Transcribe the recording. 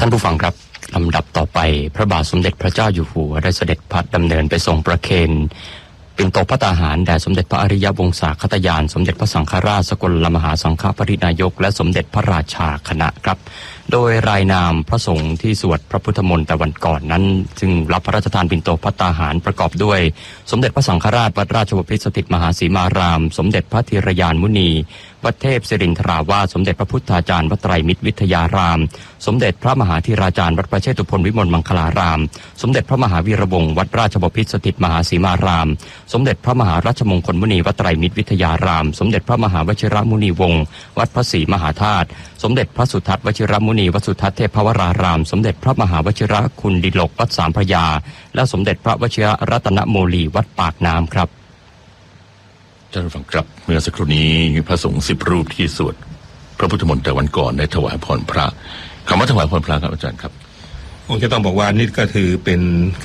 านผู้ฟังครับลำดับต่อไปพระบาทสมเด็จพระเจ้าอยู่หัวได้เสด็จพระดำเนินไปทรงประเคนปิ่นโตภัตตาหารแด่สมเด็จพระอริยวงศาคตยานสมเด็จพระสังฆราชสกลมหาสังฆปรินายกและสมเด็จพระราชาคณะครับโดยรายนามพระสงฆ์ที่สวดพระพุทธมนต์แต่วันก่อนนั้นจึงรับพระราชทานปิ่นโตภัตตาหารประกอบด้วยสมเด็จพระสังฆราชวัดราชบพิตรสถิตมหาสีมารามสมเด็จพระธีรยานมุนีวัดเทพศิรินทราวาสสมเด็จพระพุทธาจารย์วัดไตรมิตรวิทยารามสมเด็จพระมหาธีราจารย์วัดประเชตุพนวิมลมังคลารามสมเด็จพระมหาวีระวงศ์วัดราชบพิตรสถิตมหาสีมารามสมเด็จพระมหาราชมงคลมุนีวัดไตรมิตรวิทยารามสมเด็จพระมหาวชิรมุนีวงศ์วัดพระศรีมหาธาตุสมเด็จพระสุทัศน์วชิรมุนีวัดสุทัศน์เทพวรารามสมเด็จพระมหาวชิรคุณดิลกวัดสามพระยาและสมเด็จพระวชิรรัตนโมลีวัดปากน้ำครับท่านผู้ฟังครับเมื่อสักครู่นี้พระสงฆ์10 รูปที่สวดพระพุทธมนต์แต่วันก่อนได้ถวายพรพระคำว่าถวายพรพระครับอาจารย์ครับคงจะต้องบอกว่านี่ก็ถือเป็น